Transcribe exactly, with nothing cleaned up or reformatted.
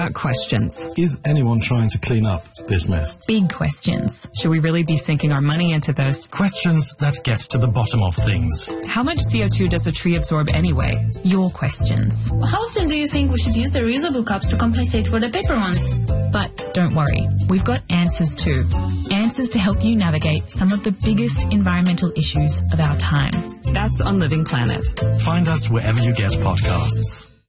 Questions. Is anyone trying to clean up this mess? Big questions. Should we really be sinking our money into this? Questions that get to the bottom of things. How much C O two does a tree absorb anyway? Your questions. How often do you think we should use the reusable cups to compensate for the paper ones? But don't worry, we've got answers too. Answers to help you navigate some of the biggest environmental issues of our time. That's on Living Planet. Find us wherever you get podcasts.